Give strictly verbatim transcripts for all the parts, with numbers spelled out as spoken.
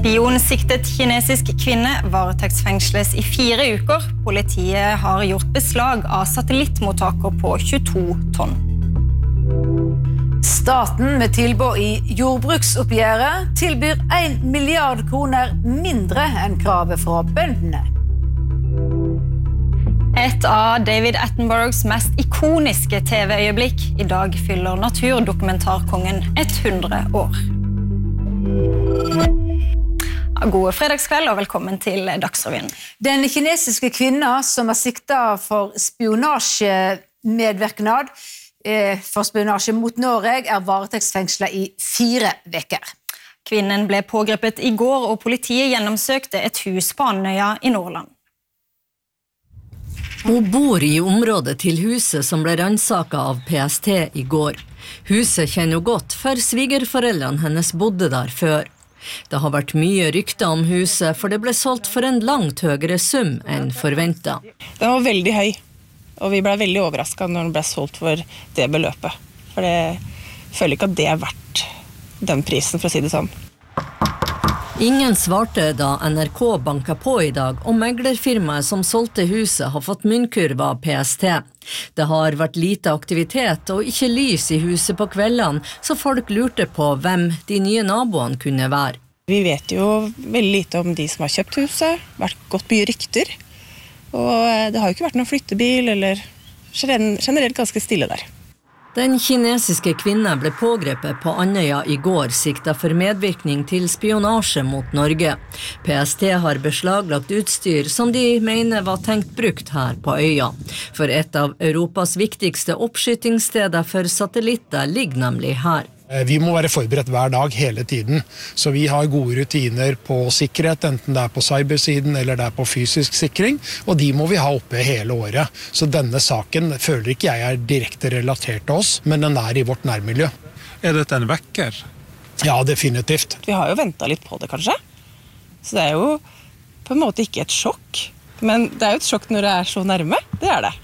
Spionsiktet kinesisk kvinne varetektsfengsles i fire uker. Politiet har gjort beslag av satellittmottaker på tjueto tonn. Staten med tilbud i jordbruksoppgjøret tilbyr en milliard kroner mindre enn kravet fra bøndene. Et av David Attenboroughs mest ikoniske T V-øyeblikk. I dag fyller naturdokumentarkongen hundre år. God fredagskveld og velkommen til Dagsrevyen. Den kinesiske kvinna som er siktet for spionasjemedvirknad for spionasje mot Norge er varetektsfengslet i fire veker. Kvinnen ble pågrepet i går, og politiet gjennomsøkte et hus på Andøya i Nordland. Hun bor i området til huset som ble rannsaket av P S T i går. Huset kjenner hun godt, for svigerforeldrene hennes bodde der før. Det har vært mye rykter om huset, for det ble solgt for en langt høyere sum enn forventet. Den var veldig høy, og vi ble veldig overrasket når den ble solgt for det beløpet. For jeg føler ikke at det er verdt den prisen, for å si det sånn. Ingen svarte da N R K banket på i dag, og meglerfirmaet som solgte huset har fått munnkurv av P S T. Det har vært lite aktivitet og ikke lys i huset på kveldene, så folk lurte på hvem de nye naboene kunne være. Vi vet jo veldig lite om de som har kjøpt huset, vært gått mye rykter, og det har jo ikke vært noen flyttebil, eller generelt ganske stille der. Den kinesiske kvinnen ble pågrepet på Andøya i går, siktet for medvirkning til spionasje mot Norge. P S T har beslaglagt utstyr som de mener var tenkt brukt her på øya. For et av Europas viktigste oppskytingssteder for satellitter ligger nemlig her. Vi må være forberedt hver dag hele tiden, så vi har gode rutiner på sikkerhet, enten det er på cybersiden eller det er på fysisk sikring, og de må vi ha oppe hele året. Så denne saken føler ikke jeg er direkte relatert til oss, men den er i vårt nærmiljø. Er dette en vekker? Ja, definitivt. Vi har jo ventet litt på det, kanskje. Så det er jo på en måte ikke et sjokk, men det er jo et sjokk når det er så nærme, det er det.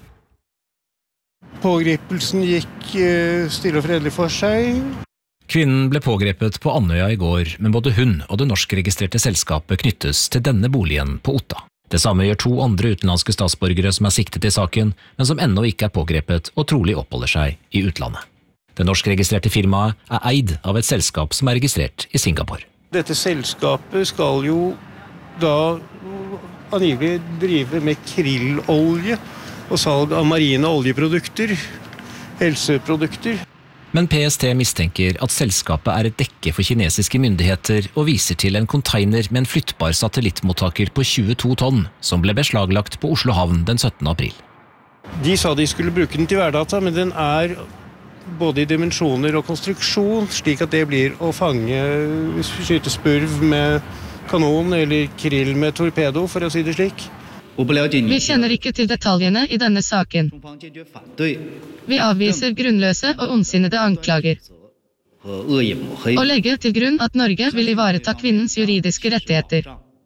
Pågripelsen gikk stille og fredelig for seg. Kvinnen ble pågrepet på Andøya i går, men både hun og det norskregistrerte selskapet knyttes til denne boligen på Otta. Det samme gjør to andre utenlandske statsborgere som er siktet i saken, men som ennå ikke er pågrepet og trolig oppholder seg i utlandet. Det norskregistrerte firmaet er eid av et selskap som er registrert i Singapore. Dette selskapet skal jo da angivelig drive med krillolje og salg av marine oljeprodukter, helseprodukter. Men P S T mistenker at selskapet er et dekke for kinesiske myndigheter og viser til en container med en flyttbar satellittmottaker på tjueto tonn, som ble beslaglagt på Oslo havn den syttende april. De sa de skulle bruke den til hverdata, men den er både i dimensjoner og konstruksjon, slik at det blir å fange, skyte spurv med kanon eller krill med torpedo, for å si det slik. Vi kjenner ikke til detaljene i denne saken. Vi avviser grunnløse og ondsinnede anklager. Og legger til grunn at Norge vil ivareta kvinnens juridiske rettigheter.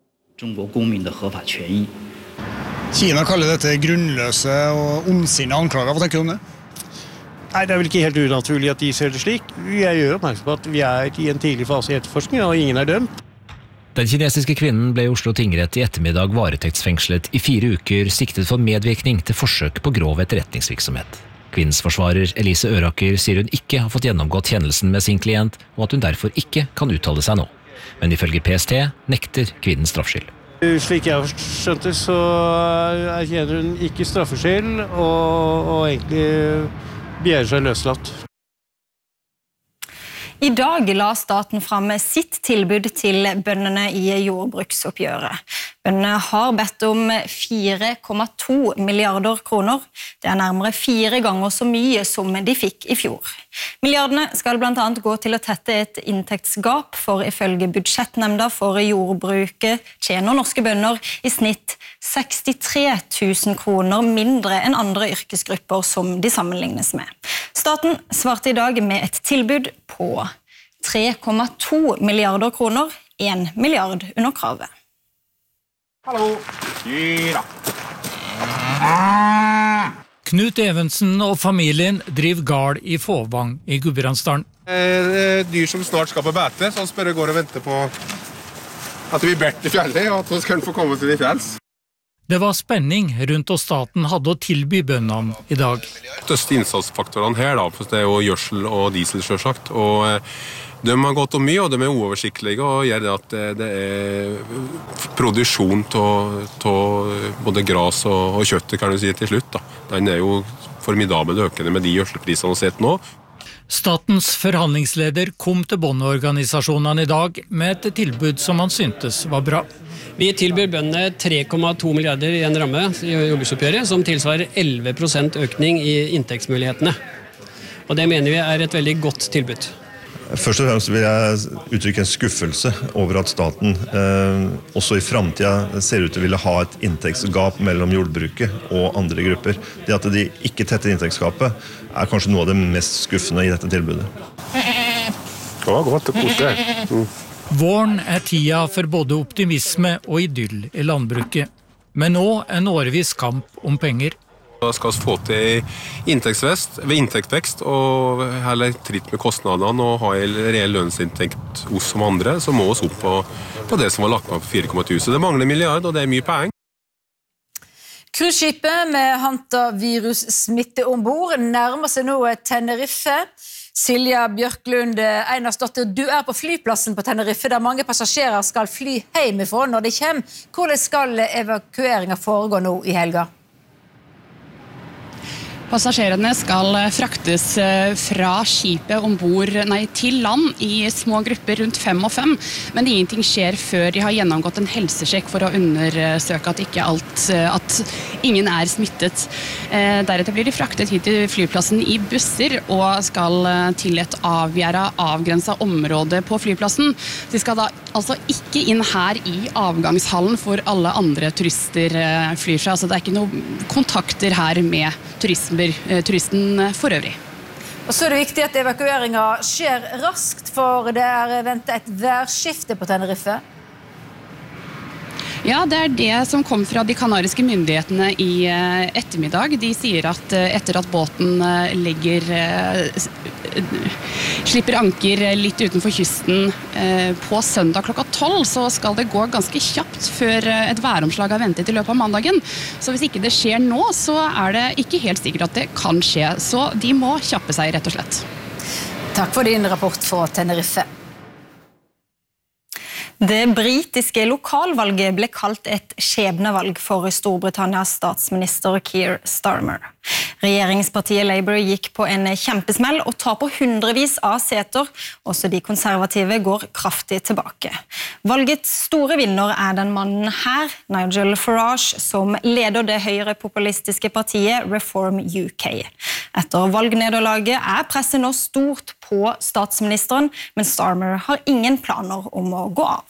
Kina kaller dette grunnløse og ondsinnede anklager. Hva tenker du om det? Nei, det er vel ikke helt unaturlig at de ser det slik. Jeg gjør oppmerksom på at vi er i en tidlig fase i etterforskning, og ingen er dømt. Den kinesiske kvinnen ble i Oslo tingrett i ettermiddag varetektsfengslet i fire uker, siktet for medvirkning til forsøk på grov etterretningsvirksomhet. Kvinnens forsvarer Elise Øraker sier hun ikke har fått gjennomgått kjennelsen med sin klient, og at hun derfor ikke kan uttale seg nå. Men ifølge P S T nekter kvinnen straffskyld. Slik jeg har skjønt det, så erkjenner hun ikke straffskyld, og, og egentlig begjærer seg løslatt. I dag la staten fram sitt tilbud til bøndene i jordbruksoppgjøret. Bøndene har bedt om fire komma to milliarder kroner. Det er nærmere fire ganger så mye som de fikk i fjor. Milliardene skal blant annet gå til å tette et inntektsgap, for ifølge budsjettnemnda for jordbruket tjener norske bønder i snitt sekstitre tusen kroner mindre enn andre yrkesgrupper som de sammenlignes med. Staten svarte i dag med et tilbud på tre komma to milliarder kroner, en milliard under kravet. Hallo! Ja. Knut Evensen og familien driver gard i Fåvang i Gudbrandsdalen. Eh, dyr som snart skal på bete, så han spør går og venter på at vi bært i fjellet, og at vi kan få komme til de fjells. Det var spenning rundt hva staten hadde å tilby bøndene i dag. Største innsatsfaktorene her da, for det er jo gjørsel og diesel selvsagt, og de har gått om mye, og de er uoversiktlige, og gjør det at det er produksjon av både gras og, og kjøtt, kan du si, til slutt. Da. Den er jo formidabelt økende med de gjørselprisene vi har sett nå. Statens forhandlingsleder kom til bondeorganisasjonene i dag med et tilbud som han syntes var bra. Vi tilbyr bøndene tre komma to milliarder i en ramme i jordbruksoppgjøret, som tilsvarer elleve prosent økning i inntektsmulighetene. Og det mener vi er et veldig godt tilbud. Først og fremst vil jeg uttrykke en skuffelse over at staten eh, også i fremtiden ser ut til å ville ha et inntektsgap mellom jordbruket og andre grupper. Det at de ikke tetter inntektsgapet er kanskje noe av det mest skuffende i dette tilbudet. Det var godt å kose. Mm. Våren er tida for både optimisme og idyll i landbruket, men nå en årevis kamp om penger. Da skal vi få til inntektsvekst, ved inntektsvekst og heller tritt med kostnadene og ha en reell lønnsinntekt hos som andre, så må vi opp på, på det som var lagt på fire komma to. Så det mangler milliard, og det er mye penger. Cruiseskipet med hantavirussmitte ombord nærmer seg nå Tenerife. Silja Bjørklund Einarsdotter, du er på flyplassen på Tenerife, der mange passasjerer skal fly hjemmefra når de kommer. Hvordan skal evakueringen foregå nå i helga? Passasjerene skal fraktes fra skipet ombord, nei, til land i små grupper rundt fem og fem, men ingenting skjer før de har gjennomgått en helsesjekk for å undersøke at, ikke alt, at ingen er smittet. Deretter blir de fraktet hit til flyplassen i busser og skal til et avgjerdet, avgrenset område på flyplassen. De skal da altså ikke inn her i avgangshallen for alle andre turister flyr seg, altså det er ikke noen kontakter her med turisme. turisten for øvrig. Og så er det viktig at evakueringen skjer raskt, for det er ventet et værskifte på Tenerife. Ja, det er det som kom fra de kanariske myndighetene i ettermiddag. De sier at etter at båten legger, slipper anker litt utenfor kysten på søndag klokka tolv, så skal det gå ganske kjapt før et væromslag er ventet i løpet av mandagen. Så hvis ikke det skjer nå, så er det ikke helt sikkert at det kan skje. Så de må kjappe seg, rett og slett. Takk for din rapport fra Tenerife. Det britiske lokalvalget ble kalt et skjebnevalg for Storbritannias statsminister Keir Starmer. Regjeringspartiet Labour gikk på en kjempesmell og tar på hundrevis av seter. Også de konservative går kraftig tilbake. Valgets store vinner er den mannen her, Nigel Farage, som leder det høyrepopulistiske partiet Reform U K. Etter valgnederlaget er presset nå stort på statsministeren, men Starmer har ingen planer om å gå av.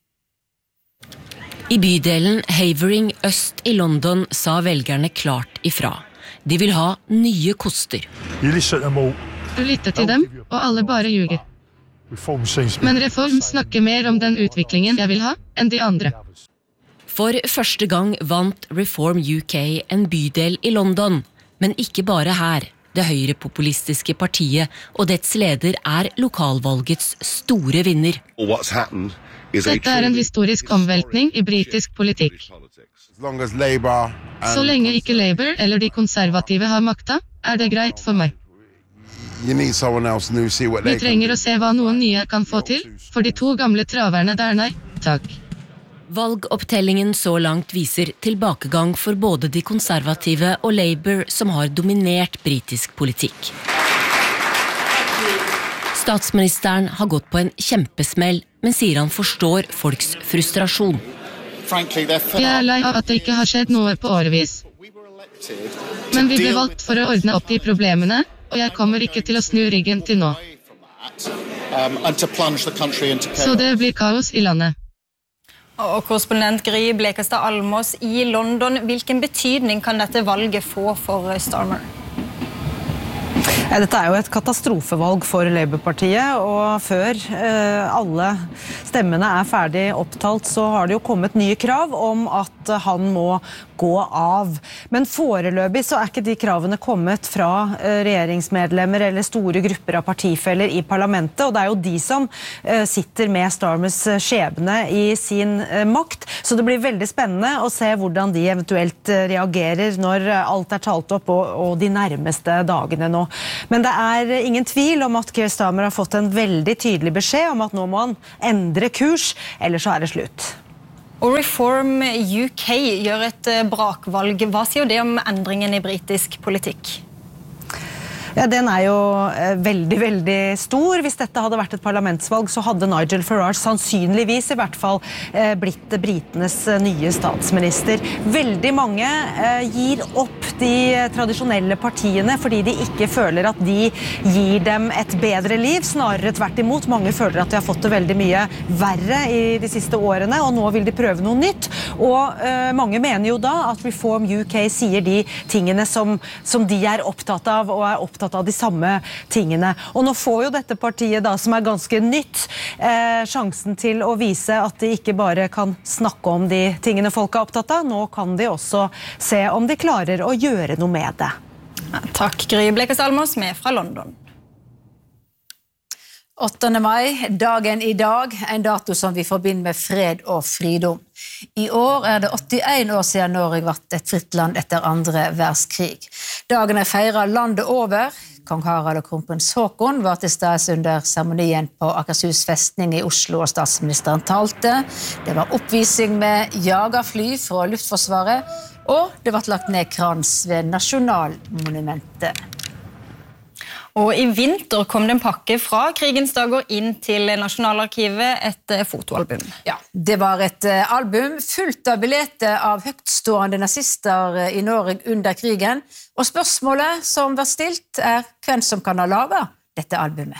I bydelen Havering øst i London sa velgerne klart ifra. De vil ha nye koster. Du lytter til dem, og alle bare ljuger. Men Reform snakker mer om den utviklingen jeg vil ha, enn de andre. For første gang vant Reform U K en bydel i London, men ikke bare her. Det høyrepopulistiske partiet og dets leder er lokalvalgets store vinner. Dette er en historisk omveltning i britisk politikk. Så lenge ikke Labour eller de konservative har makta, er det greit for meg. Vi trenger å se hva noen nye kan få til, for de to gamle traverne der, nei, takk. Valgopptellingen så langt viser tilbakegang for både de konservative og Labour som har dominert britisk politikk. Statsministeren har gått på en kjempesmell, men sier han forstår folks frustrasjon. Jeg er lei av at det ikke har skjedd noe på årevis. Men vi ble valgt for å ordne opp i problemene, og jeg kommer ikke til å snu ryggen til nå. Så det blir kaos i landet. Og korrespondent Gry Blekastad Almås i London, hvilken betydning kan dette valget få for Starmer? Ja, dette er jo et katastrofevalg for Labour-partiet, og før eh, alle stemmene er ferdig opptalt, så har det jo kommet nye krav om at han må gå av. Men foreløpig så er ikke de kravene kommet fra eh, regjeringsmedlemmer eller store grupper av partifeller i parlamentet, og det er jo de som eh, sitter med Starmers skjebne i sin eh, makt, så det blir veldig spennende å se hvordan de eventuelt eh, reagerer når alt er talt opp og, og de nærmeste dagene nå. Men det er ingen tvil om at Keir Starmer har fått en veldig tydelig beskjed om at nå må han endre kurs, eller så er det slutt. Og Reform U K gjør et brakvalg. Hva sier det om endringen i britisk politikk? Ja, den er jo eh, veldig, veldig stor. Hvis dette hadde vært et parlamentsvalg, så hadde Nigel Farage sannsynligvis i hvert fall eh, blitt britenes eh, nye statsminister. Veldig mange eh, gir opp de tradisjonelle partiene fordi de ikke føler at de gir dem et bedre liv. Snarere tvert imot. Mange føler at de har fått det veldig mye verre i de siste årene, og nå vil de prøve noe nytt. Og eh, mange mener jo da at Reform U K sier de tingene som, som de er opptatt av, og er opptatt av de samme tingene. Og nå får jo dette partiet da, som er ganske nytt, eh, sjansen til å vise at de ikke bare kan snakke om de tingene folk er opptatt av, nå kan de også se om de klarer å gjøre noe med det. Ja, takk, Gry Blekes Almås med fra London. åttende mai, dagen i dag, en dato som vi forbinder med fred og fridom. I år er det åttien år siden Norge ble et fritt land etter andre verdenskrig. Dagen er feiret landet over. Kong Harald og kronprins Haakon var til stede under seremonien på Akershus festning i Oslo, og statsministeren talte. Det var oppvisning med jagerfly fra Luftforsvaret, og det ble lagt ned krans ved Nasjonalmonumentet. Og i vinter kom det en pakke fra krigens dager inn til Nasjonalarkivet, et fotoalbum. Ja, det var et album fullt av billetter av høytstående nazister i Norge under krigen, og spørsmålet som var stilt er hvem som kan ha laget dette albumet.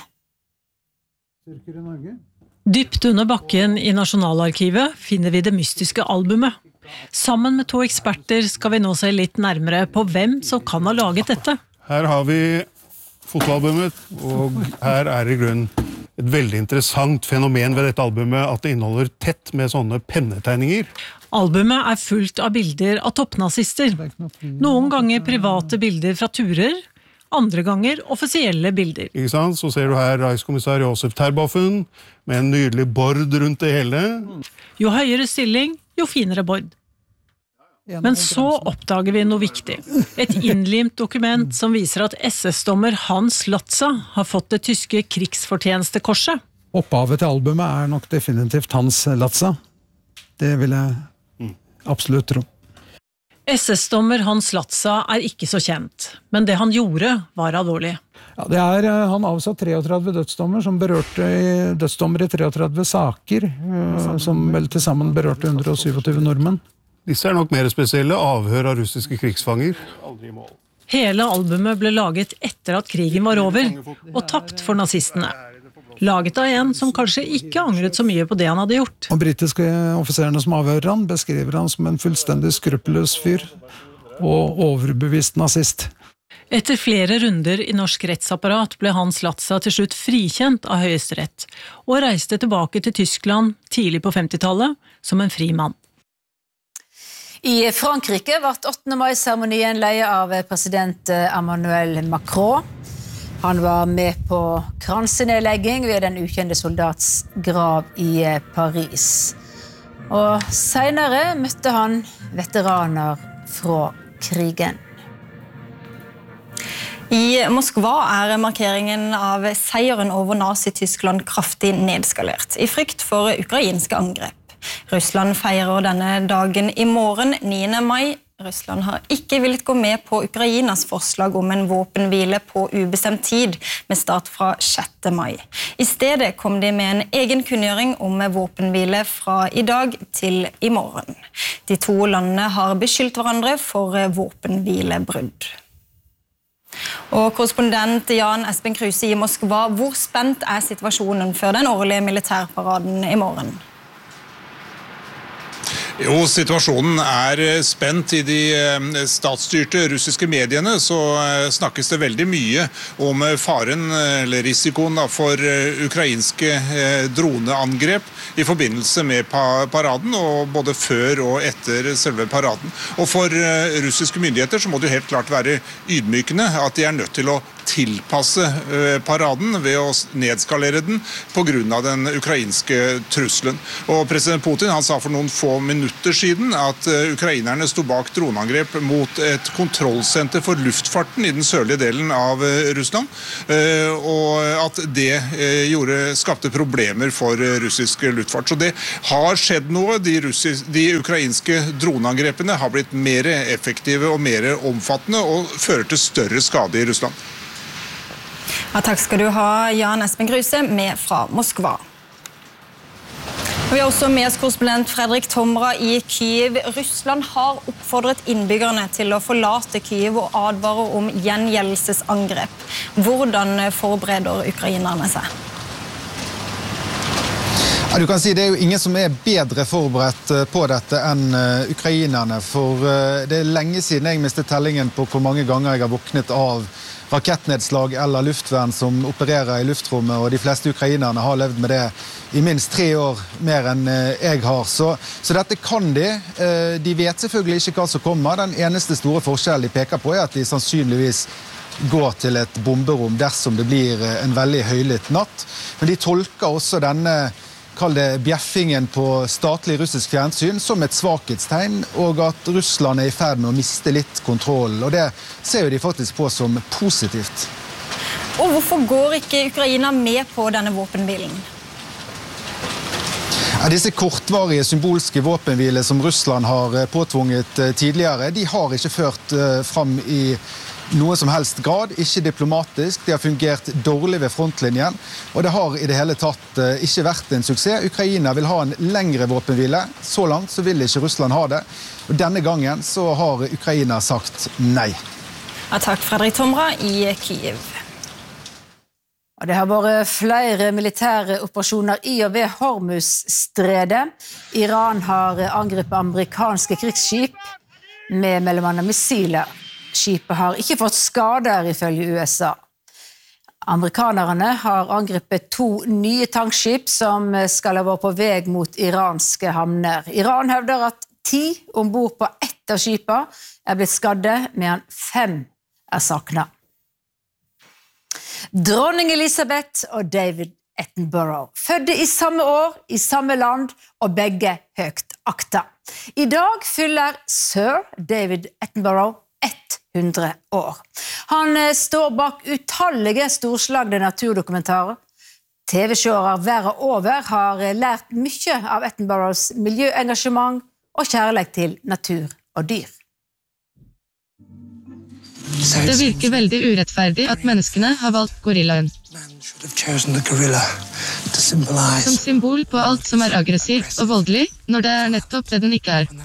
Dypt under bakken i Nasjonalarkivet finner vi det mystiske albumet. Sammen med to eksperter skal vi nå se litt nærmere på hvem som kan ha laget dette. Her har vi fotoalbumet, og her er i grunnen et veldig interessant fenomen ved dette albumet at det inneholder tett med sånne pennetegninger. Albumet er fullt av bilder av toppnazister. Noen ganger private bilder fra turer, andre ganger offisielle bilder. Ikke sant? Så ser du her reichskommissær Josef Terboven med en nydelig bord rundt det hele. Jo høyere stilling, jo finere bord. Men så oppdager vi noe viktig. Et innlimt dokument som viser at S S-dommer Hans Latza har fått det tyske krigsfortjenestekorset. Opphavet til albumet er nok definitivt Hans Latza. Det vil jeg absolutt tro. S S-dommer Hans Latza er ikke så kjent, men det han gjorde var alvorlig. Ja, det er, han avsatt treogtredve dødsdommer som berørte dødsdommer i treogtredve saker, som vel til sammen berørte hundre og syttisju nordmenn. Disse er nok mer spesielle avhør av russiske krigsfanger. Hele albumet ble laget etter at krigen var over, og tapt for nazistene. Laget av en som kanskje ikke angret så mye på det han hadde gjort. De britiske offiserene som avhører han, beskriver han som en fullstendig skruppelløs fyr og overbevist nazist. Etter flere runder i norsk rettsapparat ble Hans Latza til slutt frikjent av Høyesterett, og reiste tilbake til Tyskland tidlig på femtitallet som en fri mann. I Frankrike ble åttende mai-seremonien ledet av president Emmanuel Macron. Han var med på kransenedlegging ved den ukjente soldats grav i Paris. Og senere møtte han veteraner fra krigen. I Moskva er markeringen av seieren over Nazi-Tyskland kraftig nedskalert, i frykt for ukrainske angrep. Russland feirer denne dagen i morgen, niende mai. Russland har ikke villet gå med på Ukrainas forslag om en våpenhvile på ubestemt tid, med start fra sjette mai. I stedet kom de med en egen kunngjøring om våpenhvile fra i dag til i morgen. De to landene har beskyldt hverandre for våpenhvilebrudd. Og korrespondent Jan Espen Kruse i Moskva, hvor spent er situasjonen før den årlige militærparaden i morgen? Jo, situasjonen er spent. I de statsstyrte russiske mediene så snakkes det veldig mye om faren eller risikoen for ukrainske droneangrep i forbindelse med paraden, og både før og etter selve paraden. Og for russiske myndigheter så må det helt klart være ydmykende at de er nødt til å tilpasse paraden ved å nedskalere den på grunn av den ukrainske trusselen. Og president Putin han sa for noen få minutter siden at ukrainerne sto bak droneangrep mot et kontrollsenter for luftfarten i den sørlige delen av Russland, og at det gjorde, skapte problemer for russisk luftfart. Så det har skjedd noe. De, russisk, de ukrainske droneangrepene har blitt mer effektive og mer omfattende og fører til større skade i Russland. Ja, takk skal du ha, Jan Espen Gruse, med fra Moskva. Vi har også med oss korrespondent Fredrik Tomra i Kyiv. Russland har oppfordret innbyggerne til å forlate Kyiv og advare om gjengjeldelsesangrep. Hvordan forbereder ukrainerne seg? Ja, du kan si det er jo ingen som er bedre forberedt på dette enn ukrainerne, for det er lenge siden jeg mistet tellingen på hvor mange ganger jeg har våknet av rakettnedslag eller luftvern som opererer i luftrommet, og de fleste ukrainerne har levd med det i minst tre år mer enn jeg har. Så, så dette kan de. De vet selvfølgelig ikke hva som kommer. Den eneste store forskjellen de peker på er at de sannsynligvis går til et bomberom dersom det blir en veldig høylytt natt. Men de tolker også denne kall det bjeffingen på statlig russisk fjernsyn som et svakhetstegn, og at Russland er i ferd med å miste litt kontroll, og det ser jo de faktisk på som positivt. Og hvorfor går ikke Ukraina med på denne våpenhvilen? Ja, disse kortvarige symbolske våpenhvile som Russland har påtvunget tidligere, de har ikke ført fram i noe som helst grad, ikke diplomatisk. De har fungert dårlig ved frontlinjen, og det har i det hele tatt ikke vært en suksess. Ukraina vil ha en lengre våpenhvile. Så langt så vil ikke Russland ha det. Og denne gangen så har Ukraina sagt nei. Ja, takk, Fredrik Tomra i Kyiv. Det har vært flere militære operasjoner i og ved Hormuz-stredet. Iran har angrepet amerikanske krigsskip med mellom annet missiler. Skipet har ikke fått skader ifølge U S A. Amerikanerne har angrepet to nye tankskip som skal ha vært på vei mot iranske havner. Iran hevder at ti ombord på ett av skipene er blitt skadde, mens fem er savnet. Dronning Elisabeth og David Attenborough, fødte i samme år, i samme land, og begge høyt akta. I dag fyller Sir David Attenborough hundre år. Han står bak utallige storslagne naturdokumentarer. T V-seere verden over har lært mye av Attenboroughs miljøengasjement og kjærlighet til natur og dyr. Det virker veldig urettferdig at menneskene har valgt gorillaen. Som symbol på alt som er aggressivt og voldelig, når det er nettopp det den ikke er.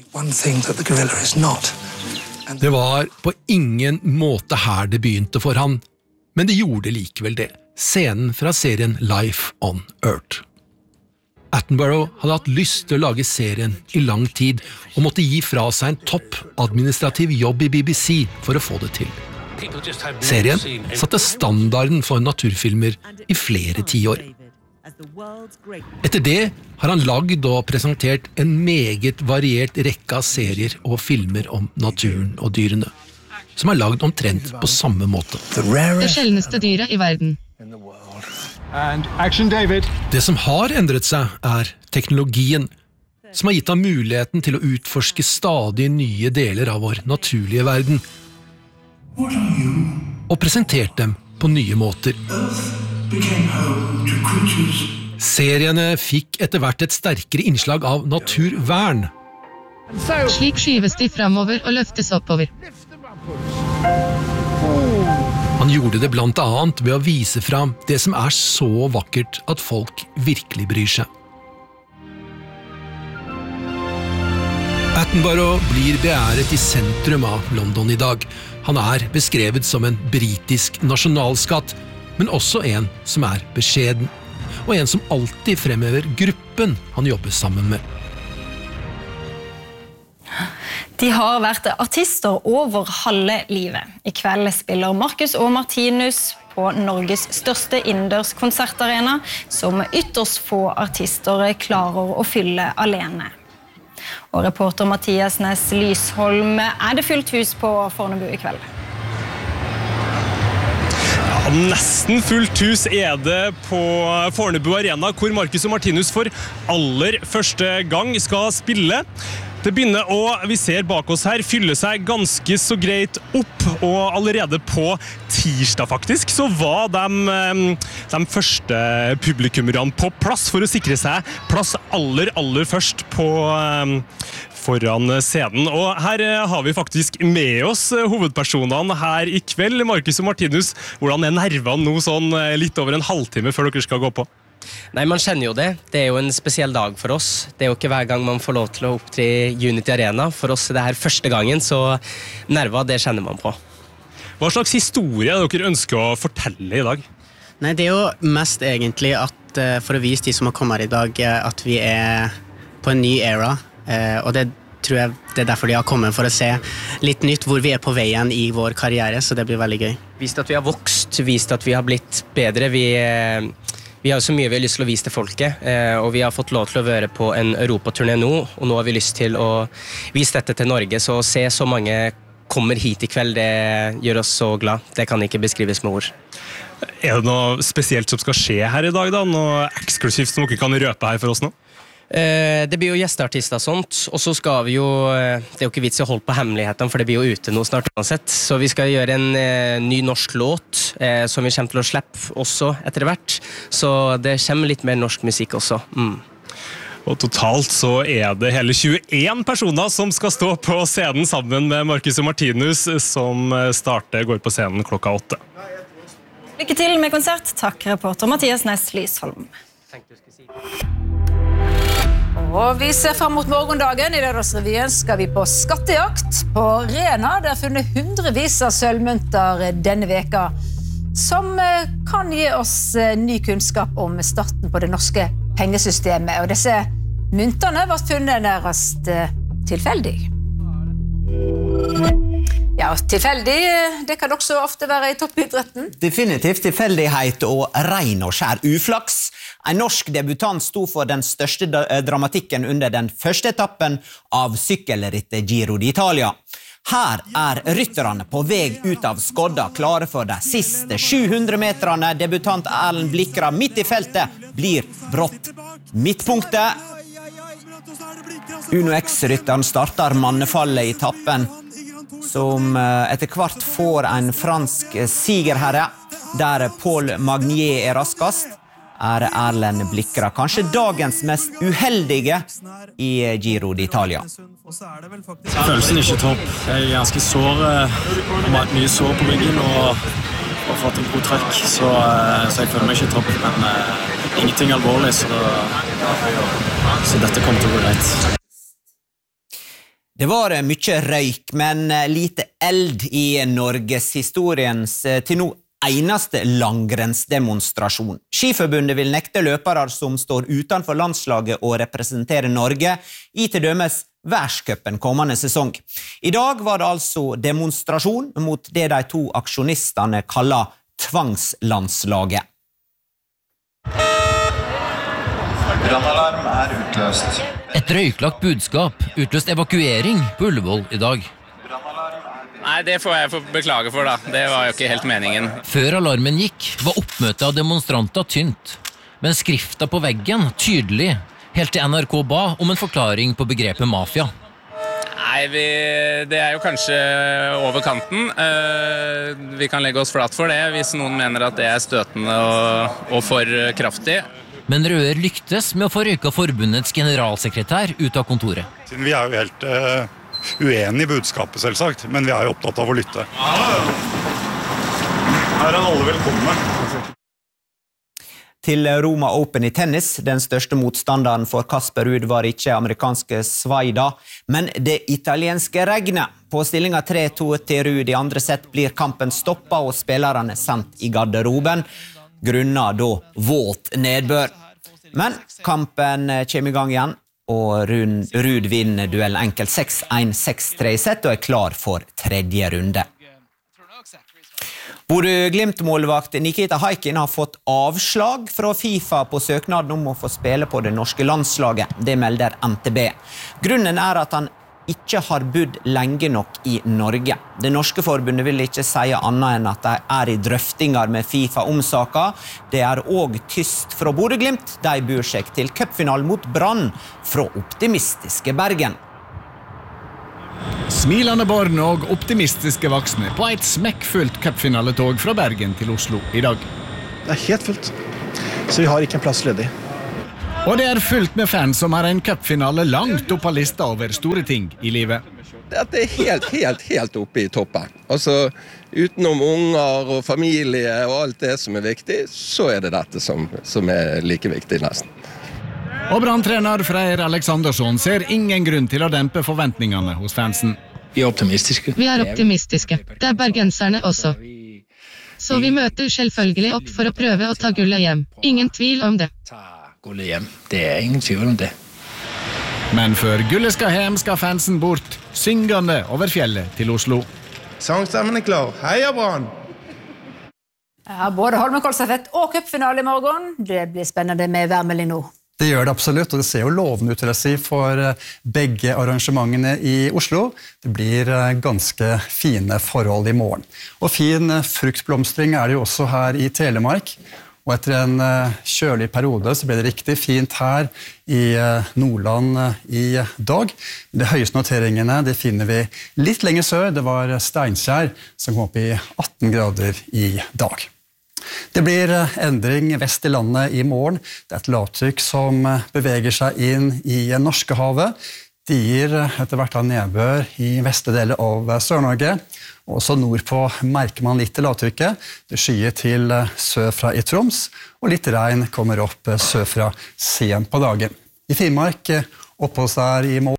Det var på ingen måte her det begynte for han, men det gjorde likevel det. Scenen fra serien Life on Earth. Attenborough hadde hatt lyst til å lage serien i lang tid, og måtte gi fra seg en topp administrativ jobb i B B C for å få det til. Serien satte standarden for naturfilmer i flere tiår. Etter det har han lagd og presentert en meget variert rekke av serier og filmer om naturen og dyrene, som er lagd omtrent på samme måte. Det sjeldneste dyret i verden. Det som har endret seg er teknologien, som har gitt ham muligheten til å utforske stadig nye deler av vår naturlige verden, og presentert dem på nye måter. Seriene fikk etter hvert et sterkere innslag av naturvern. Slik skyves de fremover og løftes oppover. Han gjorde det blant annet ved å vise fram det som er så vakkert at folk virkelig bryr seg. Attenborough blir beæret i sentrum av London i dag. Han er beskrevet som en britisk nasjonalskatt, men også en som er beskjeden, og en som alltid fremhever gruppen han jobber sammen med. De har vært artister over halve livet. I kveld spiller Marcus og Martinus på Norges største innendørs konsertarena, som ytterst få artister klarer å fylle alene. Og reporter Mathias Næss Lysholm, er det fullt hus på Fornebu i kveld? Ja, nesten fullt hus er det på Fornebu Arena, hvor Marcus og Martinus for aller første gang skal spille. Det begynner å, vi ser bak oss her, fylle seg ganske så greit opp, og allerede på tirsdag faktisk, så var de, de første publikummerne på plass for å sikre seg plass aller, aller først på, foran scenen. Og her har vi faktisk med oss hovedpersonene her i kveld, Marcus og Martinus. Hvordan er nervene nå sånn litt over en halvtime før dere skal gå på? Nei, man kjenner jo det. Det er jo en spesiell dag for oss. Det er jo ikke hver gang man får lov til å opptre i Unity Arena. For oss er det her første gangen, så nerver, det kjenner man på. Hva slags historie er dere ønsker å fortelle i dag? Nei, det er jo mest egentlig at for å vise de som har kommet her i dag, at vi er på en ny era. Og det tror jeg det er derfor de har kommet, for å se litt nytt hvor vi er på veien i vår karriere, så det blir veldig gøy. Vist at vi har vokst, vist at vi har blitt bedre. Vi... Vi har så mye vi har lyst til å vise til folket, og vi har fått lov til å være på en europaturné nå, og nå har vi lyst til å vise dette til Norge, så å se så mange kommer hit i kveld, det gjør oss så glad. Det kan ikke beskrives med ord. Er det noe spesielt som skal skje her i dag da? Noe eksklusivt som dere kan røpe her for oss nå? Det blir jo gjesteartister og sånt, og så skal vi jo, det er jo ikke vits i å holde på hemmelighetene, for det blir jo ute nå snart uansett, så vi skal gjøre en eh, ny norsk låt eh, som vi kommer til å slippe også etter hvert, så det kommer litt mer norsk musikk også. Mm. Og totalt så er det hele tjueen personer som skal stå på scenen sammen med Marcus og Martinus, som starter, går på scenen klokka åtte. Lykke til med konsert. Takk, reporter Mathias Næss Lysholm. Og vi ser frem mot morgendagen. I Lørdagsrevyen skal vi på skattejakt på Rena. Det er funnet hundrevis av sølvmynter denne veka, som kan gi oss ny kunnskap om starten på det norske pengesystemet. Og disse myntene var funnet nærmest tilfeldig. Ja, tilfeldig, det kan også ofte være i toppidretten. Definitivt tilfeldighet og ren og skjær uflaks. En norsk debutant sto for den største dramatikken under den første etappen av sykkelrittet Giro d'Italia. Her er rytterne på vei ut av skodda, klare for de siste sju hundre meterne. Debutant Erlend Blikra midt i feltet blir brått midtpunktet. Uno X-rytteren starter mannefallet i tappen, som etter hvert får en fransk sigerherre, der Paul Magnier er raskast, er Erlend Blikra kanskje dagens mest uheldige i Giro d'Italia. Følelsen er ikke topp. Jeg er ganske sår, og mye sår på ryggen, og har fått en god trekk, så, så jeg føler meg ikke topp, men uh, ingenting alvorlig, så, så dette kommer til å gå greit. Det var mye røyk, men lite eld i Norges historiens til nå eneste langrennsdemonstrasjon. Skiforbundet vil nekte løpere som står utenfor landslaget og representerer Norge i til dømes verdenscupen kommende sesong. I dag var det altså demonstrasjon mot det de to aksjonistene kaller tvangslandslaget. Brannalarm er utløst. Et røyklagt budskap utløst evakuering på Ullevål i dag. Nei, det får jeg beklage for da. Det var jo ikke helt meningen. Før alarmen gikk, var oppmøtet av demonstranter tynt. Men skrifta på veggen tydelig, helt til N R K ba om en forklaring på begrepet mafia. Nei, vi, det er jo kanskje over kanten. Uh, vi kan legge oss flat for det, hvis noen mener at det er støtende og, og for kraftig. Men Røer lyktes med å få røyka forbundets generalsekretær ut av kontoret. Vi er jo helt uh, uenige i budskapet selvsagt, men vi er jo opptatt av å lytte. Her er alle velkomne. Til Roma Open i tennis, den største motstanderen for Kasper Ruud var ikke amerikanske Svaida, men det italienske regnet. På stillinga tre to til Ruud i andre sett blir kampen stoppet og spillerne sendt i garderoben, grunnet da våt nedbør. Men kampen kommer i gang igjen. og Rud, Rud vinner duell enkelt seks en seks tre i sett og er klar for tredje runde. Bodø-Glimt-målvakt Nikita Haikin har fått avslag fra FIFA på søknaden om å få spille på det norske landslaget. Det melder N T B. Grunnen er at han ikke har bodd lenge nok i Norge. Det norske forbundet vil ikke si annet enn at de er i drøftinger med FIFA om saka. Det er også tyst fra Bodø-Glimt. De bur seg til cupfinalen mot Brann fra optimistiske Bergen. Smilende barn og optimistiske voksne på et smekkfullt cupfinaletog fra Bergen til Oslo i dag. Det er helt fullt, så vi har ikke en plass ledig. Og det er fullt med fans som har en cupfinale langt opp på lista over store ting i livet. Det er helt, helt, helt oppe i toppen. Altså, utenom unger og familie og alt det som er viktig, så er det dette som, som er like viktig nesten. Og Brann-trener Freyr Alexandersson ser ingen grunn til å dempe forventningene hos fansen. Vi er optimistiske. Vi er optimistiske. Det er bergenserne også. Så vi møter selvfølgelig opp for å prøve å ta gullet hjem. Ingen tvil om det. Gullet hjem. Det er ingen tvil om det. Men før gullet skal hjem, skal fansen bort, syngende over fjellet til Oslo. Sangstemmen er klar. Heia Brann! Ja, både Holmenkollstafett og cupfinale i morgen. Det blir spennende med værmelding nå. Det gjør det absolutt, og det ser jo lovende ut til å si for begge arrangementene i Oslo. Det blir ganske fine forhold i morgen. Og fin fruktblomstring er det jo også her i Telemark. Og etter en kjølig periode så ble det riktig fint her i Nordland i dag. De høyeste noteringene de finner vi litt lenger sør. Det var Steinkjer som kom opp i atten grader i dag. Det blir endring vest i landet i morgen. Det er et lavtrykk som beveger seg inn i Norskehavet. Det gir etter hvert av nedbør i vestre deler av Sør-Norge. Også nordpå merker man litt til lavtrykket. Det skyer til sørfra i Troms, og litt regn kommer opp sørfra sent på dagen. I Finnmark oppholds der i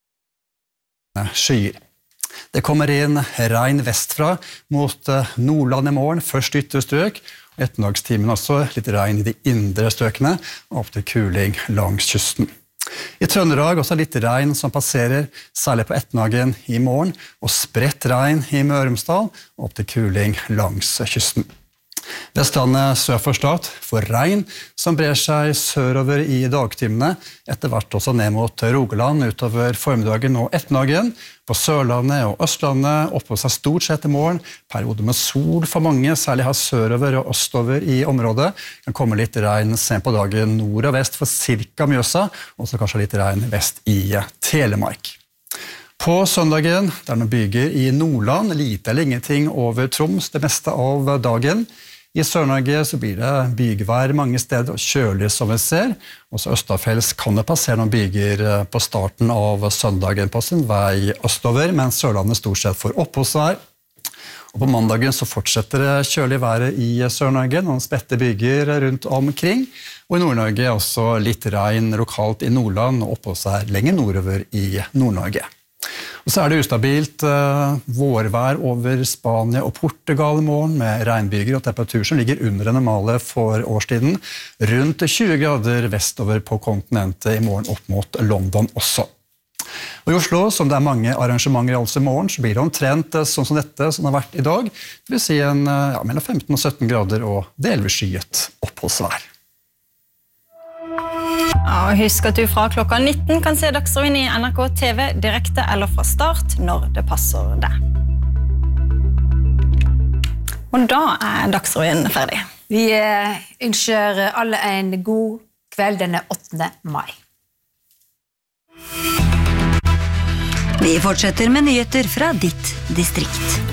morgen skyer. Det kommer inn regn vestfra mot Nordland i morgen, først ytre strøk, og ettermiddagstimen også litt regn i de indre strøkene, og opp til kuling langs kysten. I Trøndelag også litt regn som passerer, særlig på ettermiddagen i morgen, og spredt regn i Møre og Romsdal, og opp til kuling langs kysten. Vestlandet sør for Stad får regn som brer seg sørover i dagtimene, etter hvert også ned mot Rogaland utover formiddagen og ettermiddagen. På Sørlandet og Østlandet oppholder seg stort sett i morgen, perioder med sol for mange, særlig her sørover og østover i området. Det kan komme litt regn sent på dagen nord og vest for cirka Mjøsa, og så kanskje litt regn vest i Telemark. På søndagen, det er noen byger i Nordland, lite eller ingenting over Troms det meste av dagen. I Sør-Norge så blir det bygevær mange steder og kjølig som vi ser. Også Østafjells kan det passere noen byger på starten av søndagen på sin vei østover, men Sørlandet stort sett får oppholdsvær. Og på mandagen så fortsetter det kjølig været i Sør-Norge, noen spette byger rundt omkring. Og i Nord-Norge også litt regn lokalt i Nordland og oppholdsvær lenger nordover i Nord-Norge. Og så er det ustabilt uh, vårvær over Spania og Portugal i morgen med regnbyger og temperatur som ligger under det normale for årstiden. Rundt tjue grader vestover på kontinentet i morgen opp mot London også. Og i Oslo, som det er mange arrangementer altså i morgen, så blir det omtrent sånn som dette som det har vært i dag. Det vil si en, ja, mellom femten og sytten grader og delvis skyet oppholdsvær. Ja, husk at du fra klokka nitten kan se Dagsrevyen i N R K T V direkte eller fra start når det passer deg. Og da er Dagsrevyen ferdig. Vi ønsker alle en god kveld denne åttende mai. Vi fortsetter med nyheter fra ditt distrikt.